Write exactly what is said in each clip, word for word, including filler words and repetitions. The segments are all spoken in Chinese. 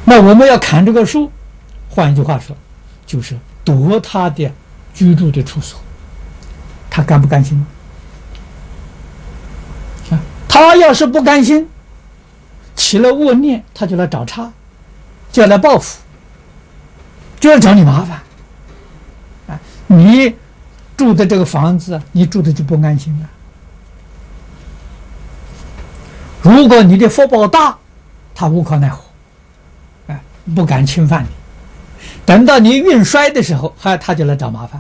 那我们要砍这个树，换一句话说，就是夺他的居住的处所，他甘不甘心呢？啊，他要是不甘心，起了恶念，他就来找茬，就要来报复，就要找你麻烦。啊，你住的这个房子，你住的就不安心了。如果你的福报大，他无可奈何，啊，不敢侵犯你。等到你运衰的时候，哈，他就来找麻烦。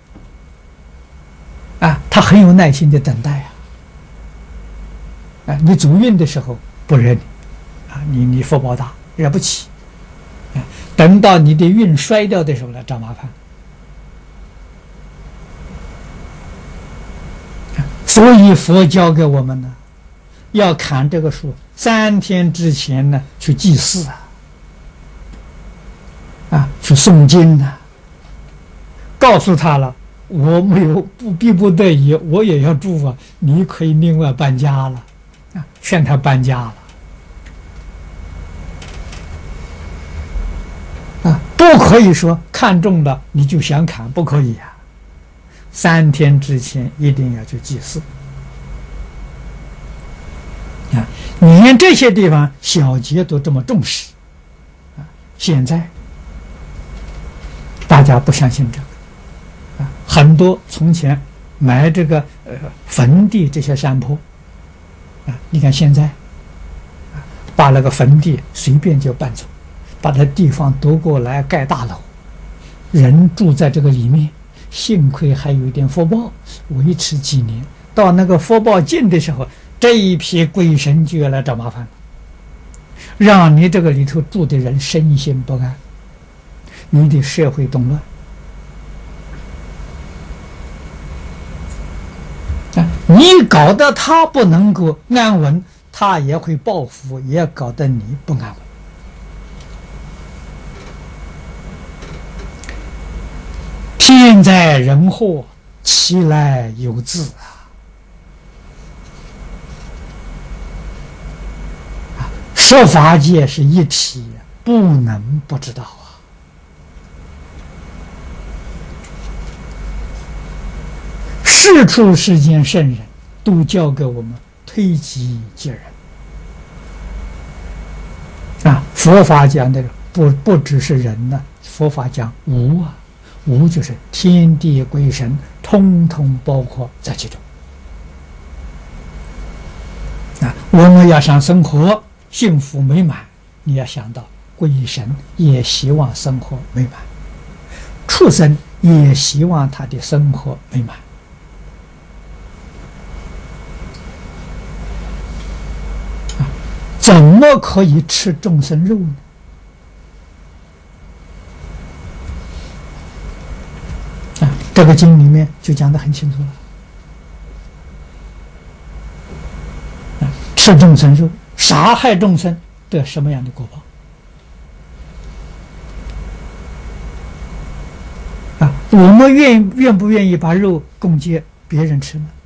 啊，他很有耐心的等待呀。啊，你走运的时候不惹你，啊，你你福报大，惹不起。啊，等到你的运衰掉的时候来找麻烦。所以佛教给我们呢，要砍这个树，三天之前呢去祭祀啊，啊，去诵经啊，告诉他了，我没有不逼不得已，我也要住啊，你可以另外搬家了，啊，劝他搬家了，啊，不可以说看中了你就想砍，不可以啊。三天之前一定要去祭祀啊！你看这些地方小节都这么重视啊，现在大家不相信这个啊，很多从前买这个呃坟地这些山坡啊，你看现在啊，把那个坟地随便就搬走，把这地方夺过来盖大楼，人住在这个里面。幸亏还有一点福报，维持几年。到那个福报尽的时候，这一批鬼神就要来找麻烦，让你这个里头住的人身心不安，你的社会动乱。啊，你搞得他不能够安稳，他也会报复，也搞得你不安稳。天灾人祸，其来有自啊！啊，十法界是一体，不能不知道啊！世出世间圣人都教给我们推己及人啊！佛法讲的不不只是人呢、啊，佛法讲无啊。无就是天地鬼神，通通包括在其中啊！我们要想生活幸福美满，你要想到鬼神也希望生活美满，畜生也希望他的生活美满啊！怎么可以吃众生肉呢？这个经里面就讲得很清楚了，吃众生肉，杀害众生得什么样的果报？啊，我们愿愿不愿意把肉供给别人吃呢？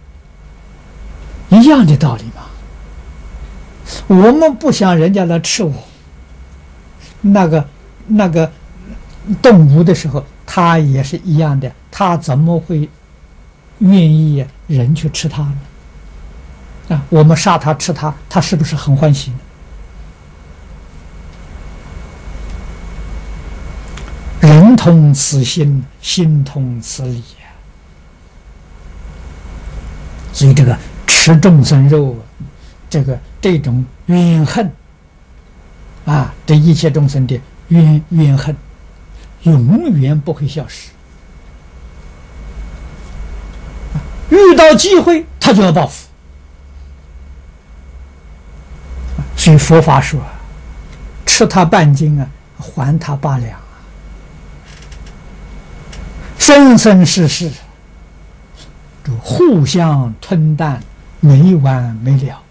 一样的道理嘛。我们不想人家来吃我，那个那个动物的时候，它也是一样的。他怎么会愿意人去吃他呢？啊，我们杀他吃他，他是不是很欢喜呢？人同此心，心同此理啊！所以这个吃众生肉，这个这种怨恨啊，对一切众生的怨怨恨，永远不会消失。遇到机会，他就要报复。所以佛法说，吃他半斤啊，还他八两啊，生生世世就互相吞啖，没完没了。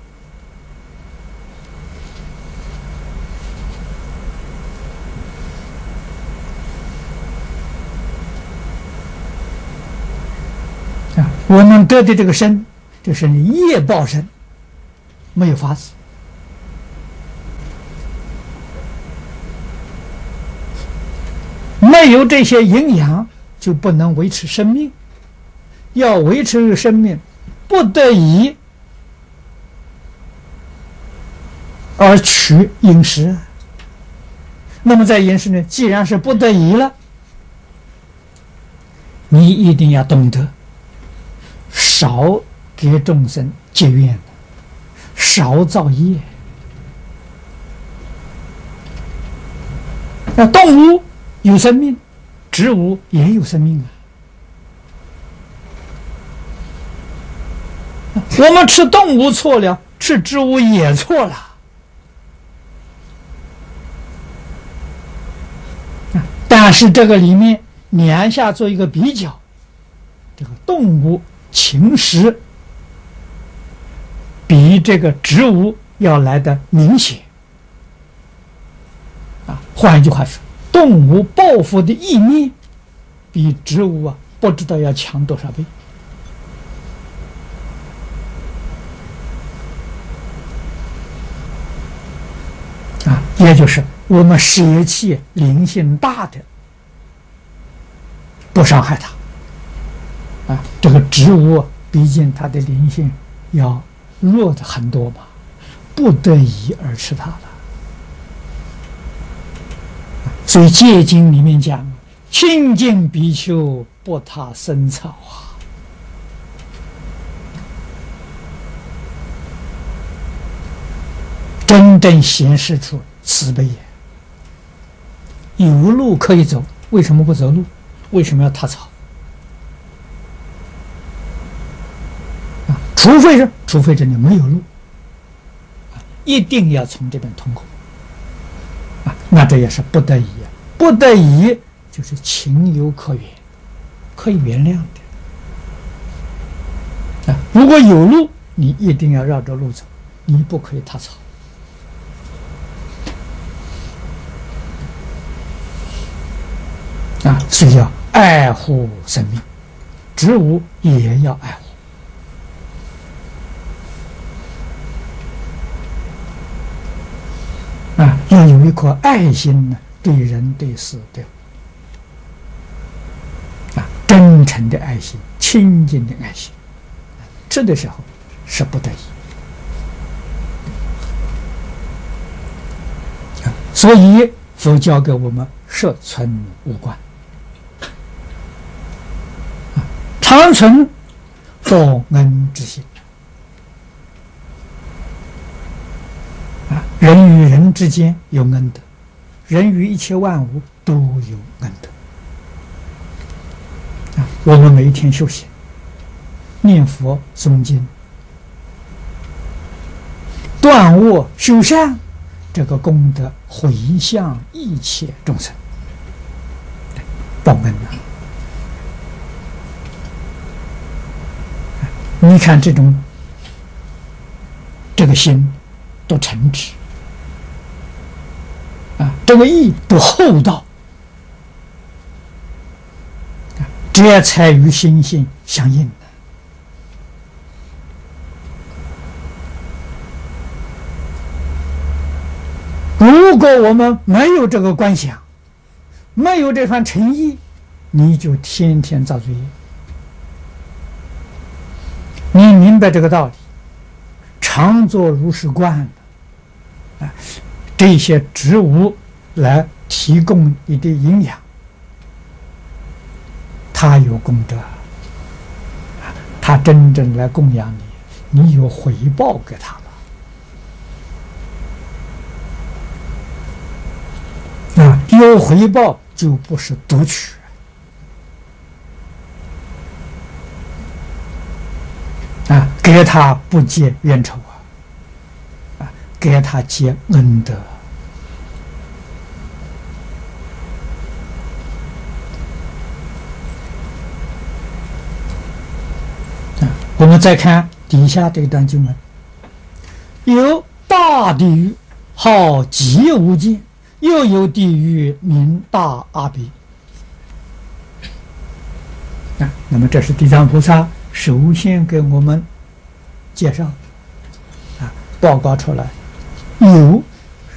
我们得的这个身，就是业报身，没有法子没有这些营养，就不能维持生命。要维持生命，不得已而取饮食。那么在饮食呢，既然是不得已了，你一定要懂得少给众生结怨，少造业。那动物有生命，植物也有生命啊。我们吃动物错了，吃植物也错了。但是这个里面你按下做一个比较，这个动物侵蚀比这个植物要来的明显啊。换一句话说，动物报复的意念比植物啊不知道要强多少倍啊。也就是我们舍弃灵性大的，不伤害它啊。这个植物毕竟它的灵性要弱的很多嘛，不得已而吃它的。所以戒经里面讲，清净比丘不他生草啊。真正显示出慈悲也。有路可以走，为什么不走路？为什么要踏草？啊，除非是，除非这里没有路，啊，一定要从这边通过，啊，那这也是不得已啊，不得已就是情有可原，可以原谅的。啊，如果有路，你一定要绕着路走，你不可以踏草。啊，所以要爱护生命，植物也要爱护。啊，要有一颗爱心呢，对人、对事、对物。啊，真诚的爱心，清净的爱心，这的时候是不得已。啊，所以佛教给我们摄存无关。常存报恩之心啊，人与人之间有恩德，人与一切万物都有恩德啊。我们每一天修行、念佛、诵经、断恶修善，这个功德回向一切众生，报恩啊。你看这种这个心多诚挚啊，这个义多厚道啊，这才与心性相应的。如果我们没有这个观想，没有这番诚意，你就天天造罪业。你明白这个道理，常作如是观啊，这些植物来提供你的营养，它有功德，它真正来供养你，你有回报给它了啊，有回报就不是夺取。啊，给他不结冤仇啊，啊，给他结恩德。啊，我们再看底下这段经文，有大地狱号极无间，又有地狱名大阿鼻。啊，那么这是地藏菩萨首先给我们介绍啊，报告出来有